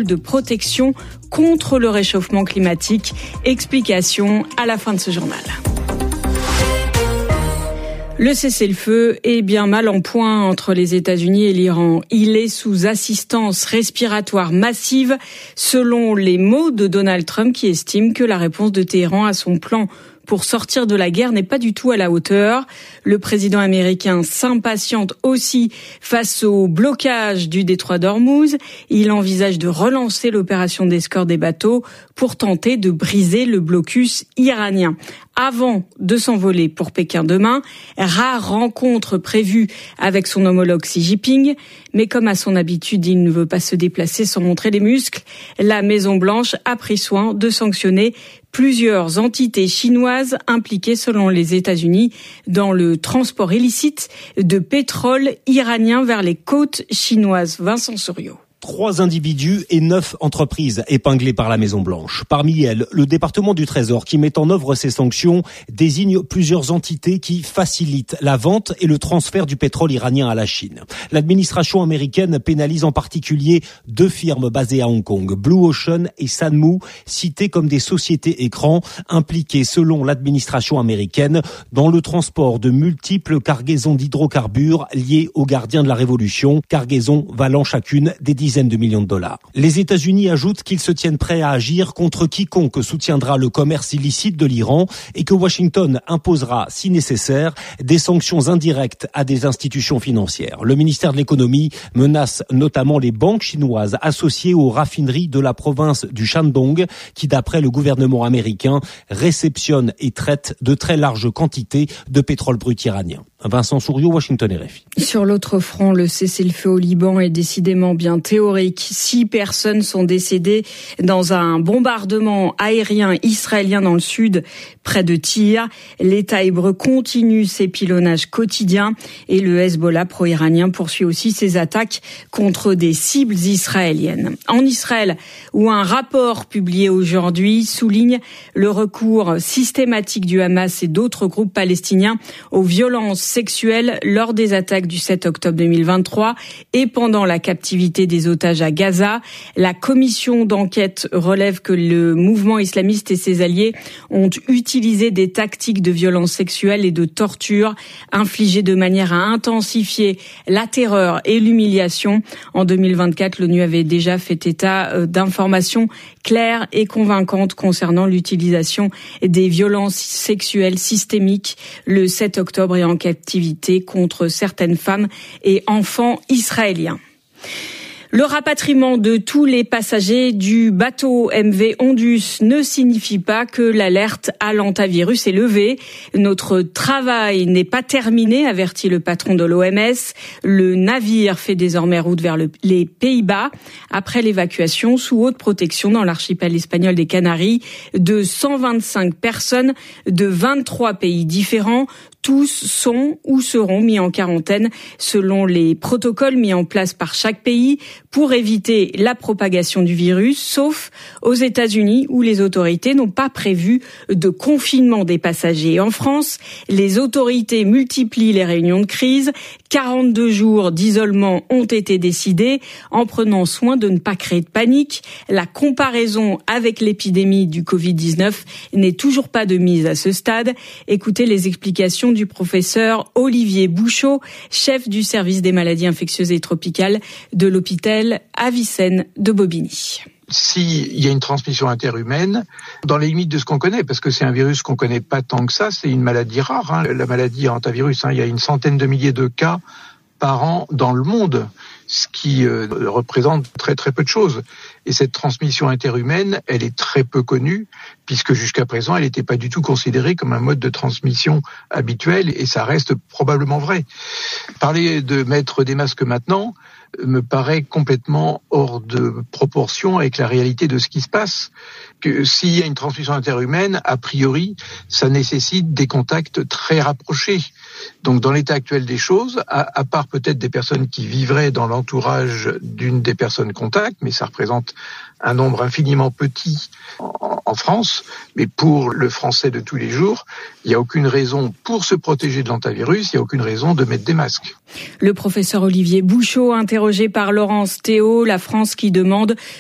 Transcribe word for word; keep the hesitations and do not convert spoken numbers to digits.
de protection contre le réchauffement climatique. Explication à la fin de ce journal. Le cessez-le-feu est bien mal en point entre les États-Unis et l'Iran. Il est sous assistance respiratoire massive, selon les mots de Donald Trump, qui estime que la réponse de Téhéran à son plan pour sortir de la guerre n'est pas du tout à la hauteur. Le président américain s'impatiente aussi face au blocage du détroit d'Ormuz. Il envisage de relancer l'opération d'escorte des bateaux pour tenter de briser le blocus iranien. Avant de s'envoler pour Pékin demain, rare rencontre prévue avec son homologue Xi Jinping. Mais comme à son habitude, il ne veut pas se déplacer sans montrer les muscles. La Maison-Blanche a pris soin de sanctionner plusieurs entités chinoises impliquées, selon les États-Unis, dans le transport illicite de pétrole iranien vers les côtes chinoises. Vincent Souriau. Trois individus et neuf entreprises épinglées par la Maison-Blanche. Parmi elles, le département du Trésor, qui met en œuvre ces sanctions, désigne plusieurs entités qui facilitent la vente et le transfert du pétrole iranien à la Chine. L'administration américaine pénalise en particulier deux firmes basées à Hong Kong, Blue Ocean et Sanmu, citées comme des sociétés écrans impliquées, selon l'administration américaine, dans le transport de multiples cargaisons d'hydrocarbures liées aux gardiens de la Révolution, cargaisons valant chacune des dizaines de millions de dollars. Les États-Unis ajoutent qu'ils se tiennent prêts à agir contre quiconque soutiendra le commerce illicite de l'Iran et que Washington imposera, si nécessaire, des sanctions indirectes à des institutions financières. Le ministère de l'économie menace notamment les banques chinoises associées aux raffineries de la province du Shandong qui, d'après le gouvernement américain, réceptionnent et traitent de très larges quantités de pétrole brut iranien. Vincent Souriau, Washington R F I. Sur l'autre front, le cessez-le-feu au Liban est décidément bien théorique. Six personnes sont décédées dans un bombardement aérien israélien dans le sud, près de Tyr. L'État hébreu continue ses pilonnages quotidiens et le Hezbollah pro-iranien poursuit aussi ses attaques contre des cibles israéliennes. En Israël, où un rapport publié aujourd'hui souligne le recours systématique du Hamas et d'autres groupes palestiniens aux violences sexuelles lors des attaques du sept octobre deux mille vingt-trois et pendant la captivité des otages à Gaza. La commission d'enquête relève que le mouvement islamiste et ses alliés ont utilisé des tactiques de violence sexuelle et de torture infligées de manière à intensifier la terreur et l'humiliation. En deux mille vingt-quatre, l'ONU avait déjà fait état d'informations claires et convaincantes concernant l'utilisation des violences sexuelles systémiques le sept octobre et en captivité contre certaines femmes et enfants israéliens. Le rapatriement de tous les passagers du bateau M V Ondus ne signifie pas que l'alerte à l'hantavirus est levée. Notre travail n'est pas terminé, avertit le patron de l'O M S. Le navire fait désormais route vers le, les Pays-Bas après l'évacuation sous haute protection dans l'archipel espagnol des Canaries de cent vingt-cinq personnes de vingt-trois pays différents. Tous sont ou seront mis en quarantaine selon les protocoles mis en place par chaque pays pour éviter la propagation du virus, sauf aux États-Unis où les autorités n'ont pas prévu de confinement des passagers. En France, les autorités multiplient les réunions de crise. quarante-deux jours d'isolement ont été décidés en prenant soin de ne pas créer de panique. La comparaison avec l'épidémie du covid dix-neuf n'est toujours pas de mise à ce stade. Écoutez les explications du professeur Olivier Bouchot, chef du service des maladies infectieuses et tropicales de l'hôpital Avicenne de Bobigny. S'il y a une transmission interhumaine, dans les limites de ce qu'on connaît, parce que c'est un virus qu'on connaît pas tant que ça, c'est une maladie rare, hein, la maladie hantavirus, hein, il y a une centaine de milliers de cas par an dans le monde, ce qui euh, représente très très peu de choses. Et cette transmission interhumaine, elle est très peu connue, puisque jusqu'à présent, elle n'était pas du tout considérée comme un mode de transmission habituel, et ça reste probablement vrai. Parler de mettre des masques maintenant me paraît complètement hors de proportion avec la réalité de ce qui se passe. Que s'il y a une transmission interhumaine, a priori, ça nécessite des contacts très rapprochés. Donc, dans l'état actuel des choses, à, à part peut-être des personnes qui vivraient dans l'entourage d'une des personnes contacts, mais ça représente un nombre infiniment petit en, en France, mais pour le français de tous les jours, il n'y a aucune raison, pour se protéger de l'hantavirus, il n'y a aucune raison de mettre des masques. Le professeur Olivier Bouchot, interrogé par Laurence Théo, la France qui demande